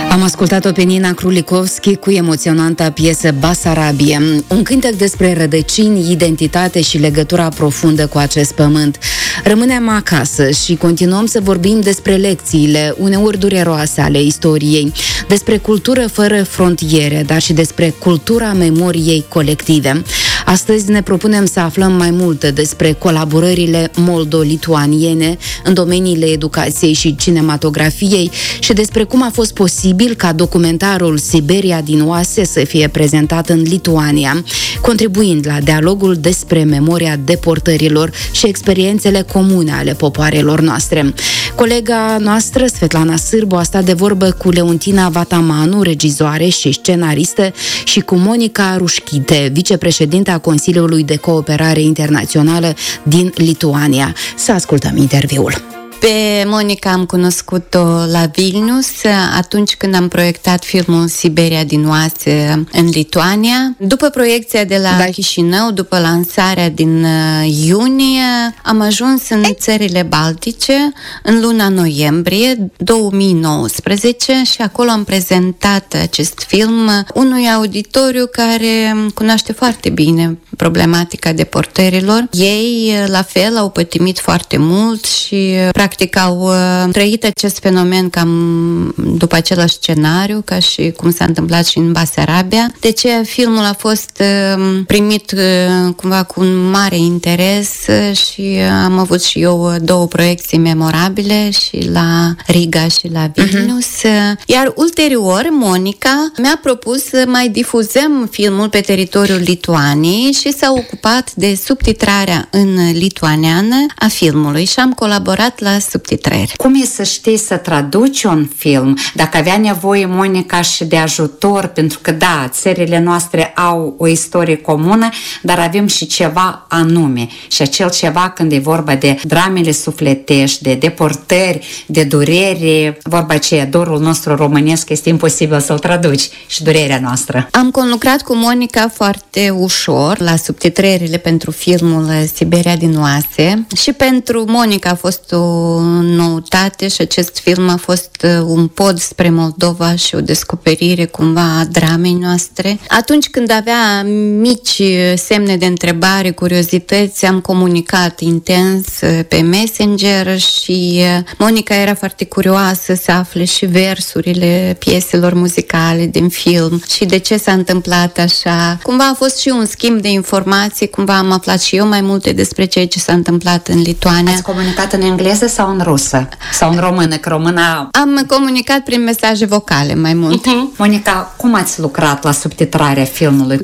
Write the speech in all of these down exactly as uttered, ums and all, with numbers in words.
Am ascultat-o pe Nina Krulikovski cu emoționanta piesă Basarabie, un cântec despre rădăcini, identitate și legătura profundă cu acest pământ. Rămânem acasă și continuăm să vorbim despre lecțiile, uneori dureroase, ale istoriei, despre cultură fără frontiere, dar și despre cultura memoriei colective. Astăzi ne propunem să aflăm mai multe despre colaborările moldo-lituaniene în domeniile educației și cinematografiei și despre cum a fost posibil ca documentarul Siberia din oase să fie prezentat în Lituania, contribuind la dialogul despre memoria deportărilor și experiențele comune ale popoarelor noastre. Colega noastră, Svetlana Sârbu, a stat de vorbă cu Leontina Vatamanu, regizoare și scenaristă, și cu Monica Rușchite, vicepreședinta Consiliului de Cooperare Internațională din Lituania. Să ascultăm interviul. Pe Monica am cunoscut-o la Vilnius atunci când am proiectat filmul Siberia din oase în Lituania. După proiecția de la da. Chișinău, după lansarea din iunie, am ajuns în țările Baltice în luna noiembrie două mii nouăsprezece și acolo am prezentat acest film unui auditoriu care cunoaște foarte bine problematica deportărilor. Ei, la fel, au pătimit foarte mult și practic au uh, trăit acest fenomen cam după același scenariu, ca și cum s-a întâmplat și în Basarabia. De ce filmul a fost uh, primit uh, cumva cu un mare interes uh, și am avut și eu două proiecții memorabile și la Riga și la Vilnius. Uh-huh. Iar ulterior, Monica mi-a propus să mai difuzăm filmul pe teritoriul Lituaniei și s-a ocupat de subtitrarea în lituaniană a filmului și am colaborat la subtitrări. Cum e să știi să traduci un film? Dacă avea nevoie, Monica, și de ajutor, pentru că, da, țările noastre au o istorie comună, dar avem și ceva anume. Și acel ceva, când e vorba de dramele sufletești, de deportări, de durere, vorba aceea, dorul nostru românesc, este imposibil să-l traduci, și durerea noastră. Am conlucrat cu Monica foarte ușor la subtitrările pentru filmul Siberia din oase și pentru Monica a fost o noutate și acest film a fost un pod spre Moldova și o descoperire cumva a dramei noastre. Atunci când avea mici semne de întrebare, curiozități, am comunicat intens pe Messenger și Monica era foarte curioasă să afle și versurile pieselor muzicale din film și de ce s-a întâmplat așa. Cumva a fost și un schimb de informații, cumva am aflat și eu mai multe despre ceea ce s-a întâmplat în Lituania. Ați comunicat în engleză sau în rusă? Sau în română? Că româna... Am comunicat prin mesaje vocale mai mult. Uh-huh. Monica, cum ați lucrat la subtitrarea filmului?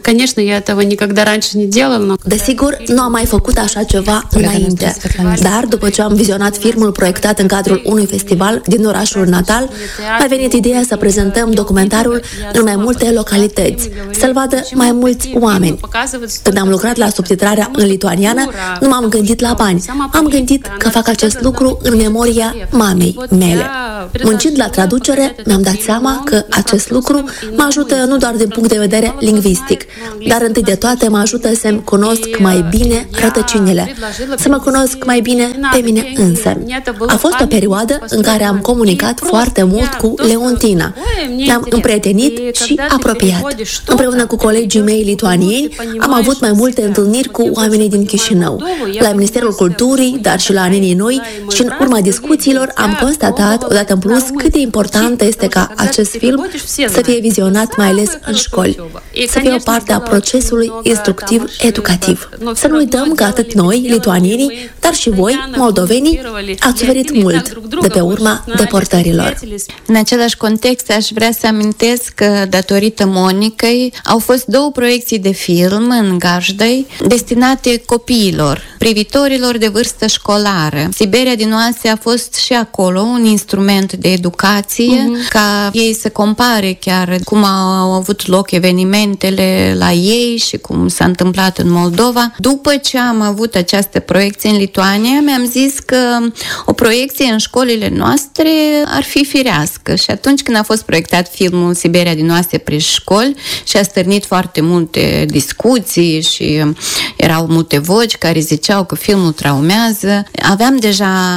Desigur, nu am mai făcut așa ceva înainte, dar după ce am vizionat filmul proiectat în cadrul unui festival din orașul natal, a venit ideea să prezentăm documentarul în mai multe localități, să-l vadă mai mulți oameni. Când am lucrat la subtitrarea în lituaniană, nu m-am gândit la bani. Am gândit că fac acest lucru în memoria mamei mele. Muncind la traducere, mi-am dat seama că acest lucru mă ajută nu doar din punct de vedere lingvistic, dar întâi de toate mă ajută să-mi cunosc mai bine rădăcinile, să mă cunosc mai bine pe mine însă. A fost o perioadă în care am comunicat foarte mult cu Leontina. Ne-am împrietenit și apropiat. Împreună cu colegii mei lituanieni, am avut mai multe întâlniri cu oamenii din Chișinău, la Ministerul Culturii, dar și la Nenii Noi, și în urma discuțiilor am constatat odată în plus cât de importantă este ca acest film să fie vizionat mai ales în școli, să fie o parte a procesului instructiv-educativ. Să nu uităm că atât noi, lituanienii, dar și voi, moldovenii, ați suferit mult de pe urma deportărilor. În același context aș vrea să amintesc că datorită Monicăi au fost două proiecții de film în Gajdăi destinate copiilor, privitorilor de vârstă școlară. Siberia din oase a fost și acolo un instrument de educație, uh-huh. ca ei să compare chiar cum au avut loc evenimentele la ei și cum s-a întâmplat în Moldova. După ce am avut această proiecție în Lituania, mi-am zis că o proiecție în școlile noastre ar fi firească. Și atunci când a fost proiectat filmul Siberia din oase prin școli și a stârnit foarte multe discuții și erau multe voci care ziceau că filmul traumează, aveam deja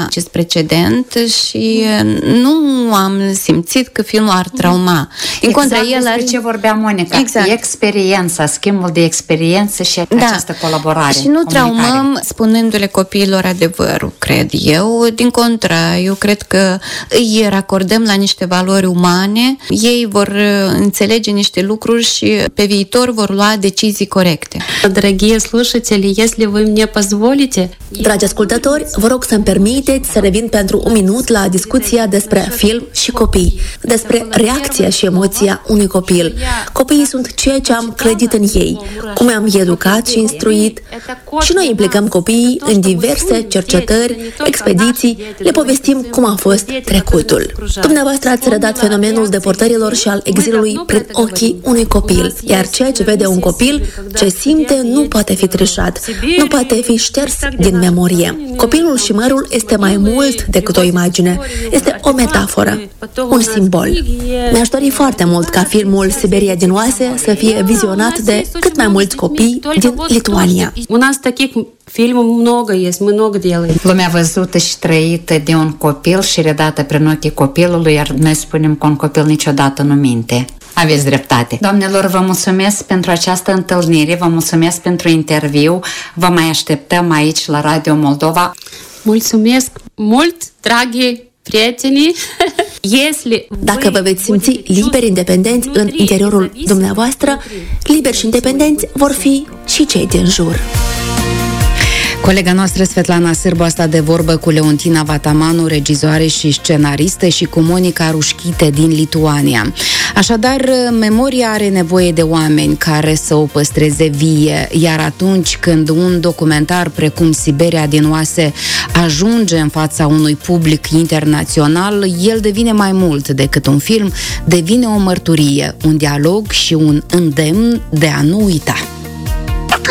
acest precedent și nu am simțit că filmul ar trauma. În exact contra, el despre are... ce vorbea Monica. Exact. Experiența, schimbul de experiență și da. această colaborare. Și nu traumăm spunându-le copiilor adevărul, cred eu. Din contra, eu cred că îi racordăm la niște valori umane, ei vor înțelege niște lucruri și pe viitor vor lua decizii corecte. Dragii слушатели, если вы мне позволите... Dragi ascultători, vă rog să-mi permiteți să revin pentru un minut la discuția despre film și copii, despre reacția și emoția unui copil. Copiii sunt ceea ce am clădit în ei, cum am educat și instruit, și noi implicăm copiii în diverse cercetări, expediții, le povestim cum a fost trecutul. Dumneavoastră ați redat fenomenul deportărilor și al exilului prin ochii unui copil, iar ceea ce vede un copil, ce simte, nu poate fi trișat, nu poate fi șters din memorie. Copilul și mărul este mai mult decât o imagine, este o metaforă, un simbol. Mi-aș dori foarte mult ca filmul Siberia din oase să fie vizionat de cât mai mulți copii din Lituania. Filmul много есть, мы много делаем. Lumea văzută și trăită de un copil și redată prin ochii copilului, iar noi spunem că un copil niciodată nu minte. Aveți dreptate. Doamnelor, vă mulțumesc pentru această întâlnire, vă mulțumesc pentru interviu, vă mai așteptăm aici la Radio Moldova. Mulțumesc mult, dragi prieteni! Dacă vă veți simți liberi, independenți în interiorul dumneavoastră, liberi și independenți vor fi și cei din jur. Colega noastră Svetlana Sârbu a stat de vorbă cu Leontina Vatamanu, regizoare și scenaristă, și cu Monica Rușchite din Lituania. Așadar, memoria are nevoie de oameni care să o păstreze vie, iar atunci când un documentar precum Siberia din oase ajunge în fața unui public internațional, el devine mai mult decât un film, devine o mărturie, un dialog și un îndemn de a nu uita.